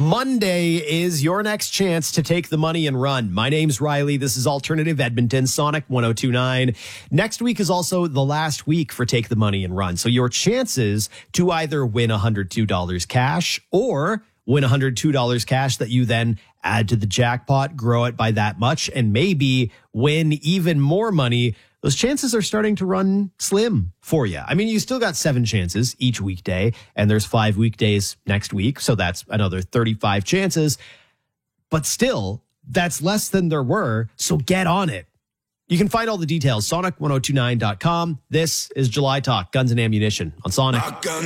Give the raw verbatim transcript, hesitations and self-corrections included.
Monday is your next chance to take the money and run. My name's Riley. This is Alternative Edmonton, Sonic one oh two point nine. Next week is also the last week for Take the Money and Run. So your chances to either win one hundred two dollars cash or win one hundred two dollars cash that you then add to the jackpot, grow it by that much, and maybe win even more money. Those chances are starting to run slim for you. I mean, you still got seven chances each weekday, and there's five weekdays next week, so that's another thirty-five chances. But still, that's less than there were, so get on it. You can find all the details, sonic ten twenty-nine dot com. This is July Talk, Guns and Ammunition on Sonic.